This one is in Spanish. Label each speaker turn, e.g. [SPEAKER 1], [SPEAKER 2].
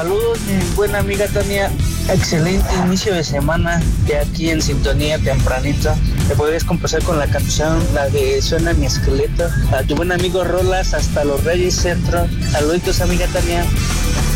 [SPEAKER 1] Saludos, mi buena amiga Tania. Excelente inicio de semana, de aquí en sintonía tempranito. Te podrías complacer con la canción, la de Suena mi esqueleto. A tu buen amigo Rolas, hasta los Reyes Centro. Saluditos, amiga Tania.